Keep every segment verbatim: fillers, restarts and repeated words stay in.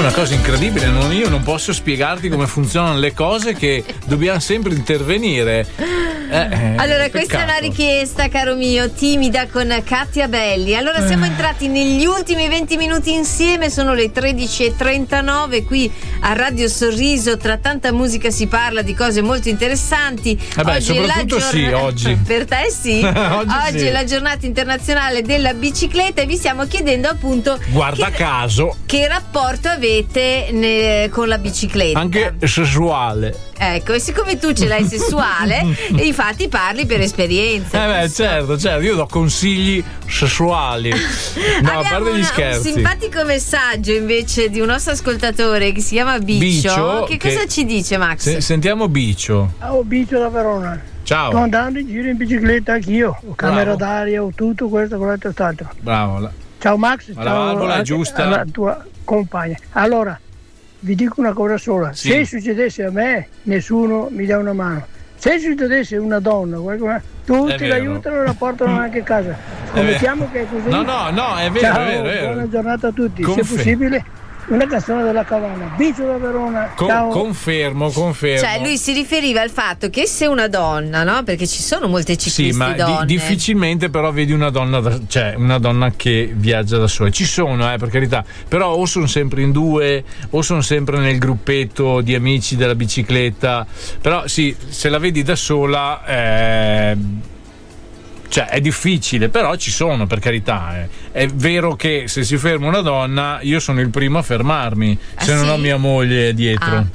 una cosa incredibile, non, io non posso spiegarti come funzionano le cose, che dobbiamo sempre intervenire. Eh, eh, allora, peccato. questa è una richiesta, caro mio, timida con Katia Belli. Allora, siamo entrati negli ultimi venti minuti insieme, sono le tredici e trentanove qui a Radio Sorriso. Tra tanta musica si parla di cose molto interessanti. Eh beh, oggi soprattutto è la giornata... sì, oggi. Per te sì. oggi oggi sì. è la giornata internazionale della bicicletta e vi stiamo chiedendo appunto guarda che, caso che rapporto avete ne, con la bicicletta. Anche sessuale. Ecco, e siccome tu ce l'hai sessuale, infatti parli per esperienza. Eh beh, certo, certo, io do consigli sessuali. No, a parte gli scherzi. Un simpatico messaggio invece di un nostro ascoltatore che si chiama Biccio. Biccio che, che cosa ci dice, Max? Se, sentiamo Biccio. Ciao, Biccio da Verona. Ciao. Sto andando in giro in bicicletta anch'io. Ho camera d'aria, ho tutto questo, quell'altro stato. Bravo. Ciao Max, Ma ciao la valvola è giusta. alla tua compagna. Allora, vi dico una cosa sola, sì. Se succedesse a me nessuno mi dà una mano, se succedesse una donna qualcuno, tutti l'aiutano e la portano anche a casa. Scommettiamo che è così. No, no, no, è vero, ciao, è vero, è vero. Buona giornata a tutti. Confer- Se possibile una canzone della Cavanna, Biccio da Verona. Con- ciao. Confermo, confermo. Cioè, lui si riferiva al fatto che se una donna, no? Perché ci sono molte cicliste sì, ma donne. di- difficilmente però vedi una donna, da, cioè una donna che viaggia da sola. Ci sono, eh, per carità, però o sono sempre in due, o sono sempre nel gruppetto di amici della bicicletta. Però sì, se la vedi da sola, eh, cioè è difficile, però ci sono, per carità. Eh. È vero che se si ferma una donna, io sono il primo a fermarmi, ah, se non sì? ho mia moglie dietro. Ah.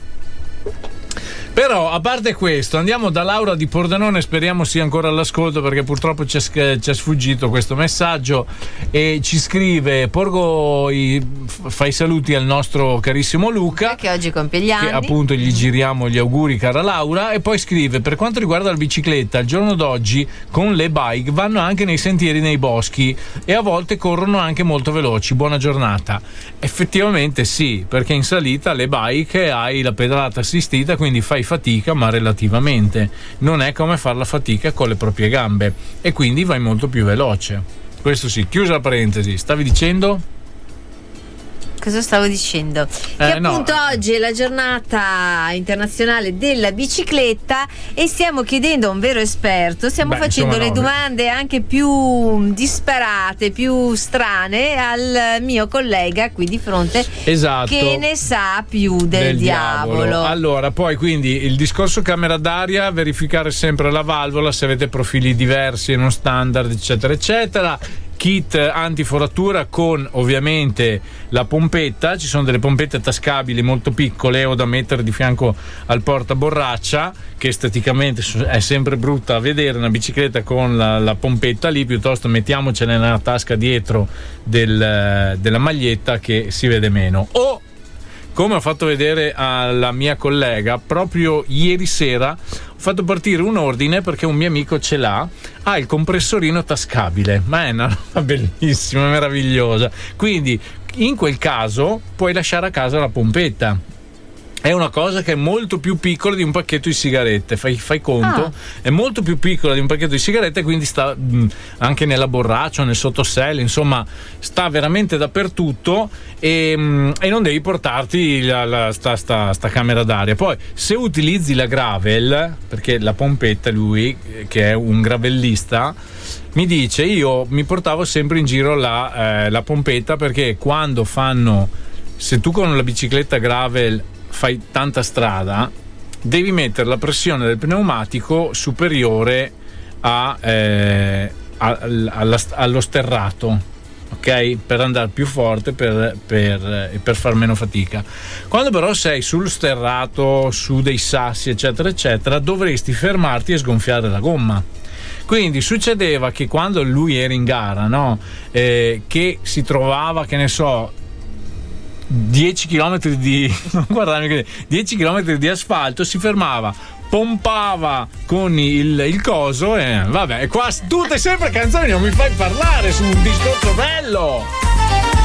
Però, a parte questo, andiamo da Laura di Pordenone, speriamo sia ancora all'ascolto perché purtroppo ci è, ci è sfuggito questo messaggio, e ci scrive: porgo i, fai saluti al nostro carissimo Luca, che oggi compie gli anni, che appunto gli giriamo gli auguri, cara Laura. E poi scrive: per quanto riguarda la bicicletta, al giorno d'oggi con le bike vanno anche nei sentieri, nei boschi, e a volte corrono anche molto veloci. Buona giornata. Effettivamente sì, perché in salita le bike hai la pedalata assistita, quindi fai fatica, ma relativamente non è come far la fatica con le proprie gambe, e quindi vai molto più veloce. Questo sì. Chiusa la parentesi. Stavi dicendo? Cosa stavo dicendo? Eh, che appunto no. oggi è la giornata internazionale della bicicletta e stiamo chiedendo a un vero esperto, stiamo Beh, facendo insomma, le no, domande anche più disparate, più strane al mio collega qui di fronte, esatto, che ne sa più del, del diavolo. diavolo. Allora, poi quindi il discorso camera d'aria, verificare sempre la valvola se avete profili diversi e non standard, eccetera eccetera. Kit antiforatura con ovviamente la pompetta. Ci sono delle pompette tascabili molto piccole o da mettere di fianco al portaborraccia, che esteticamente è sempre brutta a vedere una bicicletta con la, la pompetta lì, piuttosto mettiamocela nella tasca dietro del, della maglietta, che si vede meno. O, come ho fatto vedere alla mia collega proprio ieri sera, ho fatto partire un ordine perché un mio amico ce l'ha, ha il compressorino tascabile, ma è una roba bellissima, meravigliosa. Quindi in quel caso puoi lasciare a casa la pompetta. È una cosa che è molto più piccola di un pacchetto di sigarette, fai, fai conto, ah. È molto più piccola di un pacchetto di sigarette, quindi sta mh, anche nella borraccia, nel sottoselle, insomma sta veramente dappertutto, e, mh, e non devi portarti la, la, sta, sta, sta camera d'aria. Poi se utilizzi la gravel, perché la pompetta, lui che è un gravellista mi dice, io mi portavo sempre in giro la, eh, la pompetta, perché quando fanno, se tu con la bicicletta gravel fai tanta strada, devi mettere la pressione del pneumatico superiore a, eh, a, alla, allo sterrato, ok? Per andare più forte, per, per, per far meno fatica. Quando però sei sul sterrato, su dei sassi, eccetera eccetera, dovresti fermarti e sgonfiare la gomma. Quindi succedeva che quando lui era in gara, no? Eh, che si trovava, che ne so, dieci chilometri di guardami, dieci chilometri di asfalto, si fermava, pompava con il, il coso, e vabbè, qua tutte sempre canzoni, non mi fai parlare su un discorso bello.